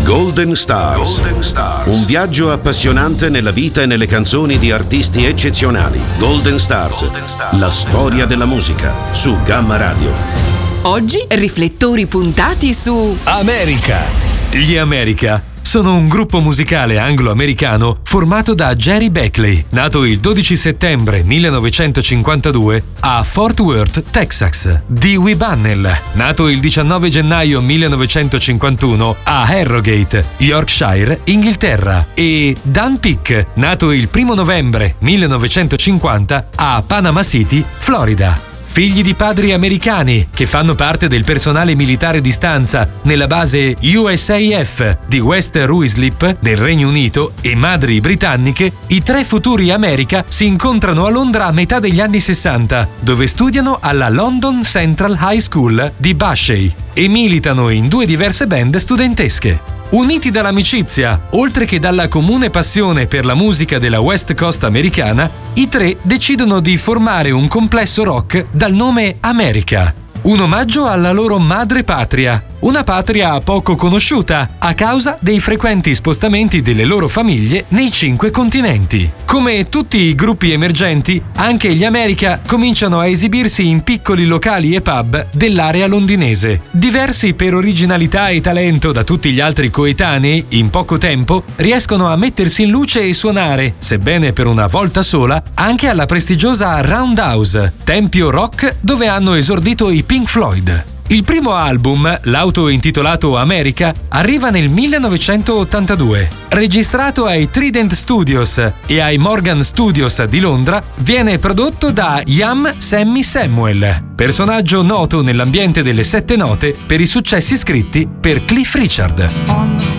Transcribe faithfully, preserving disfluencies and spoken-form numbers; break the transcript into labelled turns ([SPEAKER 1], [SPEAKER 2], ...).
[SPEAKER 1] Golden Stars. Golden Stars. Un viaggio appassionante nella vita e nelle canzoni di artisti eccezionali. Golden Stars. Golden Stars. La storia della musica su Gamma Radio.
[SPEAKER 2] Oggi riflettori puntati su
[SPEAKER 3] America.
[SPEAKER 4] Gli America sono un gruppo musicale anglo-americano formato da Jerry Beckley, nato il dodici settembre millenovecentocinquantadue a Fort Worth, Texas; Dewey Bunnell, nato il diciannove gennaio millenovecentocinquantuno a Harrogate, Yorkshire, Inghilterra; e Dan Peek, nato il primo novembre millenovecentocinquanta a Panama City, Florida. Figli di padri americani che fanno parte del personale militare di stanza nella base U S A F di West Ruislip nel Regno Unito e madri britanniche, i tre futuri America si incontrano a Londra a metà degli anni sessanta, dove studiano alla London Central High School di Bushey e militano in due diverse band studentesche. Uniti dall'amicizia, oltre che dalla comune passione per la musica della West Coast americana, i tre decidono di formare un complesso rock dal nome America, un omaggio alla loro madre patria, una patria poco conosciuta a causa dei frequenti spostamenti delle loro famiglie nei cinque continenti. Come tutti i gruppi emergenti, anche gli America cominciano a esibirsi in piccoli locali e pub dell'area londinese. Diversi per originalità e talento da tutti gli altri coetanei, in poco tempo riescono a mettersi in luce e suonare, sebbene per una volta sola, anche alla prestigiosa Roundhouse, tempio rock dove hanno esordito i Pink Floyd. Il primo album, l'auto-intitolato America, arriva nel millenovecentottantadue. Registrato ai Trident Studios e ai Morgan Studios di Londra, viene prodotto da Ian Sammy Samuel, personaggio noto nell'ambiente delle sette note per i successi scritti per Cliff Richard.